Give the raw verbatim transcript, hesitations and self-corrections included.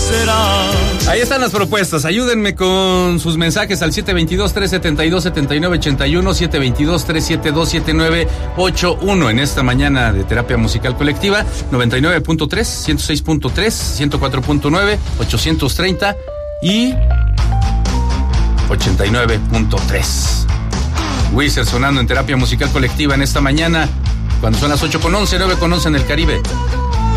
será. Ahí están las propuestas. Ayúdenme con sus mensajes al siete veintidós, tres setenta y dos, setenta y nueve ochenta y uno, siete veintidós, tres setenta y dos, setenta y nueve ochenta y uno en esta mañana de terapia musical colectiva. Noventa y nueve punto tres, ciento seis punto tres, ciento cuatro punto nueve, ochocientos treinta y ochenta y nueve punto tres. Wizard sonando en terapia musical colectiva en esta mañana, cuando son las ocho con once, nueve con once en el Caribe.